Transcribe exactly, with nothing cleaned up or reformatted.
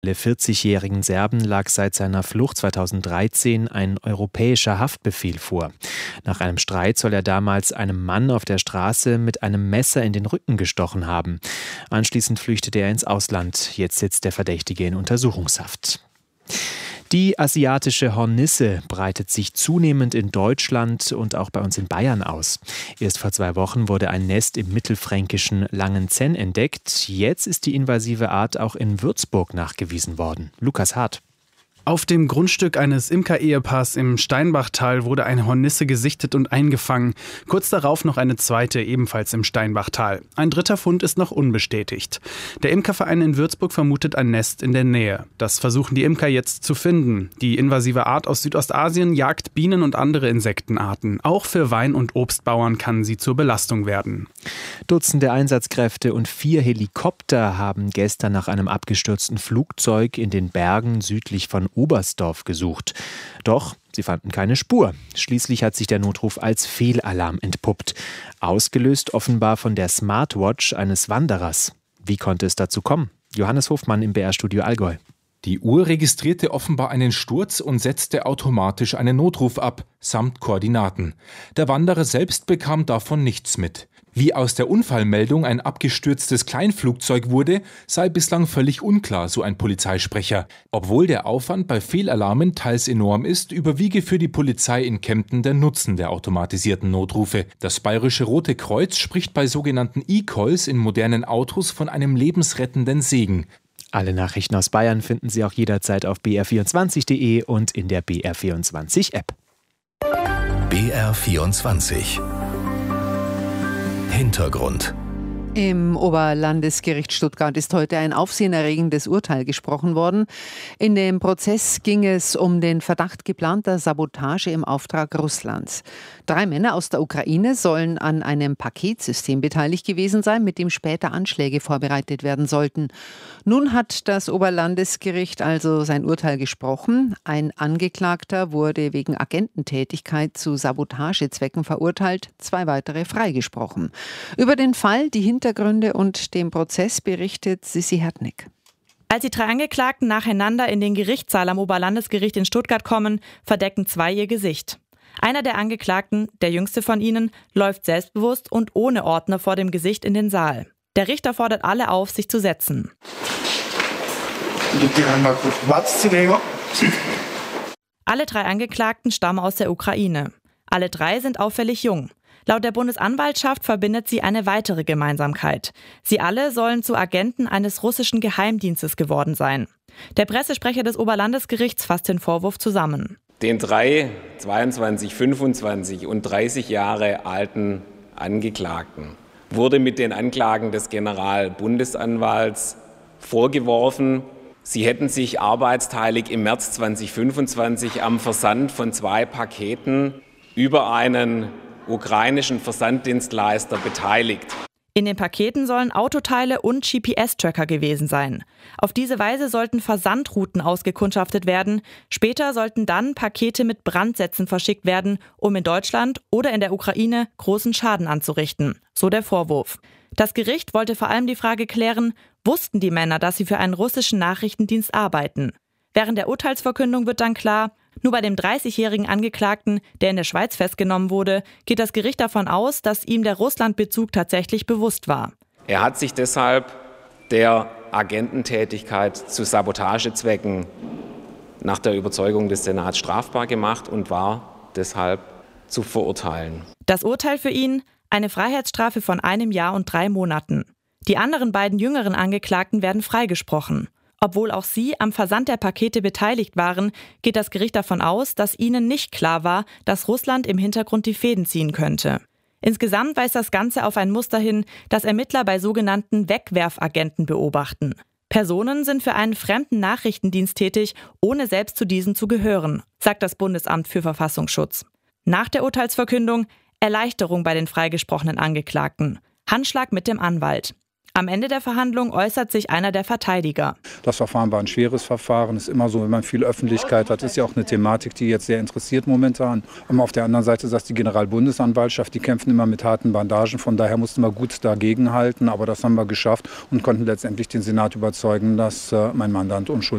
Der vierzigjährigen Serben lag seit seiner Flucht zweitausenddreizehn ein europäischer Haftbefehl vor. Nach einem Streit soll er damals einem Mann auf der Straße mit einem Messer in den Rücken gestochen haben. Anschließend flüchtete er ins Ausland. Jetzt sitzt der Verdächtige in Untersuchungshaft. Die asiatische Hornisse breitet sich zunehmend in Deutschland und auch bei uns in Bayern aus. Erst vor zwei Wochen wurde ein Nest im mittelfränkischen Langenzenn entdeckt. Jetzt ist die invasive Art auch in Würzburg nachgewiesen worden. Lukas Hart. Auf dem Grundstück eines Imker-Ehepaars im Steinbachtal wurde eine Hornisse gesichtet und eingefangen. Kurz darauf noch eine zweite, ebenfalls im Steinbachtal. Ein dritter Fund ist noch unbestätigt. Der Imkerverein in Würzburg vermutet ein Nest in der Nähe. Das versuchen die Imker jetzt zu finden. Die invasive Art aus Südostasien jagt Bienen und andere Insektenarten. Auch für Wein- und Obstbauern kann sie zur Belastung werden. Dutzende Einsatzkräfte und vier Helikopter haben gestern nach einem abgestürzten Flugzeug in den Bergen südlich von Oberstdorf gesucht. Doch sie fanden keine Spur. Schließlich hat sich der Notruf als Fehlalarm entpuppt. Ausgelöst offenbar von der Smartwatch eines Wanderers. Wie konnte es dazu kommen? Johannes Hofmann im B R-Studio Allgäu. Die Uhr registrierte offenbar einen Sturz und setzte automatisch einen Notruf ab, samt Koordinaten. Der Wanderer selbst bekam davon nichts mit. Wie aus der Unfallmeldung ein abgestürztes Kleinflugzeug wurde, sei bislang völlig unklar, so ein Polizeisprecher. Obwohl der Aufwand bei Fehlalarmen teils enorm ist, überwiege für die Polizei in Kempten der Nutzen der automatisierten Notrufe. Das Bayerische Rote Kreuz spricht bei sogenannten E-Calls in modernen Autos von einem lebensrettenden Segen. Alle Nachrichten aus Bayern finden Sie auch jederzeit auf b r vierundzwanzig punkt de und in der B R vierundzwanzig App. B R vierundzwanzig Hintergrund. Im Oberlandesgericht Stuttgart ist heute ein aufsehenerregendes Urteil gesprochen worden. In dem Prozess ging es um den Verdacht geplanter Sabotage im Auftrag Russlands. Drei Männer aus der Ukraine sollen an einem Paketsystem beteiligt gewesen sein, mit dem später Anschläge vorbereitet werden sollten. Nun hat das Oberlandesgericht also sein Urteil gesprochen. Ein Angeklagter wurde wegen Agententätigkeit zu Sabotagezwecken verurteilt, zwei weitere freigesprochen. Über den Fall, die Hintergründe und den Prozess berichtet Sissi Hertnick. Als die drei Angeklagten nacheinander in den Gerichtssaal am Oberlandesgericht in Stuttgart kommen, verdecken zwei ihr Gesicht. Einer der Angeklagten, der jüngste von ihnen, läuft selbstbewusst und ohne Ordner vor dem Gesicht in den Saal. Der Richter fordert alle auf, sich zu setzen. Alle drei Angeklagten stammen aus der Ukraine. Alle drei sind auffällig jung. Laut der Bundesanwaltschaft verbindet sie eine weitere Gemeinsamkeit. Sie alle sollen zu Agenten eines russischen Geheimdienstes geworden sein. Der Pressesprecher des Oberlandesgerichts fasst den Vorwurf zusammen. Den drei zweiundzwanzig, fünfundzwanzig und dreißig Jahre alten Angeklagten wurde mit den Anklagen des Generalbundesanwalts vorgeworfen, sie hätten sich arbeitsteilig im März zweitausendfünfundzwanzig am Versand von zwei Paketen über einen ukrainischen Versanddienstleister beteiligt. In den Paketen sollen Autoteile und G P S-Tracker gewesen sein. Auf diese Weise sollten Versandrouten ausgekundschaftet werden. Später sollten dann Pakete mit Brandsätzen verschickt werden, um in Deutschland oder in der Ukraine großen Schaden anzurichten. So der Vorwurf. Das Gericht wollte vor allem die Frage klären, wussten die Männer, dass sie für einen russischen Nachrichtendienst arbeiten? Während der Urteilsverkündung wird dann klar, nur bei dem dreißigjährigen Angeklagten, der in der Schweiz festgenommen wurde, geht das Gericht davon aus, dass ihm der Russlandbezug tatsächlich bewusst war. Er hat sich deshalb der Agententätigkeit zu Sabotagezwecken nach der Überzeugung des Senats strafbar gemacht und war deshalb zu verurteilen. Das Urteil für ihn? Eine Freiheitsstrafe von einem Jahr und drei Monaten. Die anderen beiden jüngeren Angeklagten werden freigesprochen. Obwohl auch sie am Versand der Pakete beteiligt waren, geht das Gericht davon aus, dass ihnen nicht klar war, dass Russland im Hintergrund die Fäden ziehen könnte. Insgesamt weist das Ganze auf ein Muster hin, das Ermittler bei sogenannten Wegwerfagenten beobachten. Personen sind für einen fremden Nachrichtendienst tätig, ohne selbst zu diesen zu gehören, sagt das Bundesamt für Verfassungsschutz. Nach der Urteilsverkündung Erleichterung bei den freigesprochenen Angeklagten. Handschlag mit dem Anwalt. Am Ende der Verhandlung äußert sich einer der Verteidiger. Das Verfahren war ein schweres Verfahren. Es ist immer so, wenn man viel Öffentlichkeit hat, ist ja auch eine Thematik, die jetzt sehr interessiert momentan. Aber auf der anderen Seite sagt die Generalbundesanwaltschaft, die kämpfen immer mit harten Bandagen. Von daher mussten wir gut dagegenhalten. Aber das haben wir geschafft und konnten letztendlich den Senat überzeugen, dass äh, mein Mandant unschuldig ist.